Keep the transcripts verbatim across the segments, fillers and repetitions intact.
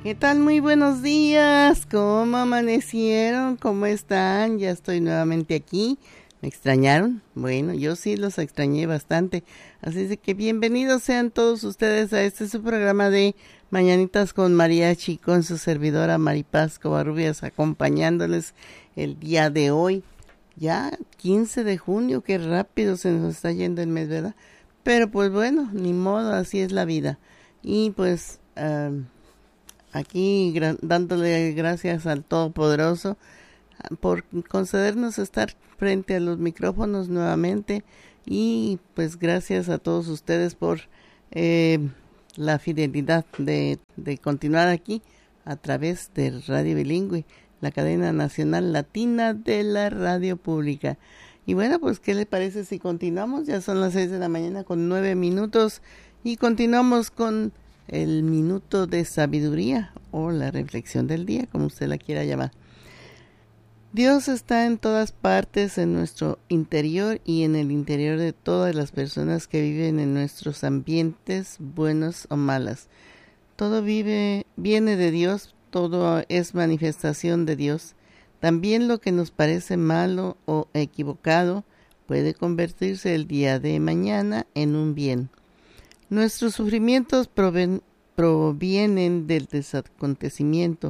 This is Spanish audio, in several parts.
¿Qué tal? Muy buenos días. ¿Cómo amanecieron? ¿Cómo están? Ya estoy nuevamente aquí. ¿Me extrañaron? Bueno, yo sí los extrañé bastante. Así es de que bienvenidos sean todos ustedes a este su programa de Mañanitas con Mariachi, con su servidora Maripaz Covarrubias, acompañándoles el día de hoy. Ya quince de junio, qué rápido se nos está yendo el mes, ¿verdad? Pero pues bueno, ni modo, así es la vida. Y pues... Uh, aquí gra- dándole gracias al Todopoderoso por concedernos estar frente a los micrófonos nuevamente y pues gracias a todos ustedes por eh, la fidelidad de, de continuar aquí a través de Radio Bilingüe, la cadena nacional latina de la radio pública. Y bueno, pues ¿qué le parece si continuamos? Ya son las seis de la mañana con nueve minutos y continuamos con el minuto de sabiduría o la reflexión del día, como usted la quiera llamar. Dios está en todas partes, en nuestro interior y en el interior de todas las personas que viven en nuestros ambientes, buenos o malas. Todo vive, viene de Dios, todo es manifestación de Dios. También lo que nos parece malo o equivocado puede convertirse el día de mañana en un bien. Nuestros sufrimientos proven, provienen del desacontecimiento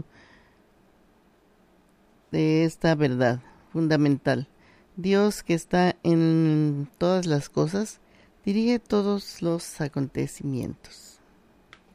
de esta verdad fundamental. Dios, que está en todas las cosas, dirige todos los acontecimientos.